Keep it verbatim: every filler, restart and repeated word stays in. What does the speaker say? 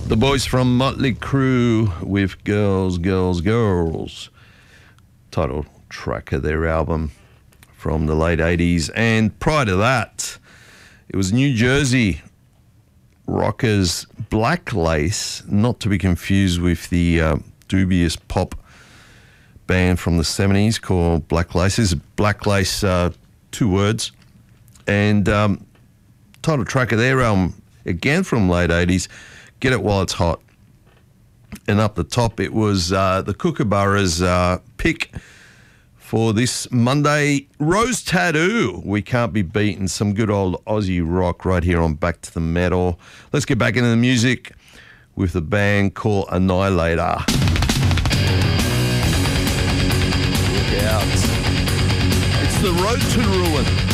The boys from Motley Crue with Girls, Girls, Girls, title track of their album from the late eighties. And prior to that, it was New Jersey rockers Black Lace, not to be confused with the uh, dubious pop band from the seventies called Black Lace. This is Black Lace, uh, two words. And um, title track of their album, again from late eighties, Get It While It's Hot. And up the top, it was uh, the Kookaburras uh, pick for this Monday, Rose Tattoo. We Can't Be Beaten. Some good old Aussie rock right here on Back to the Metal. Let's get back into the music with a band called Annihilator. Look out. It's the road to ruin.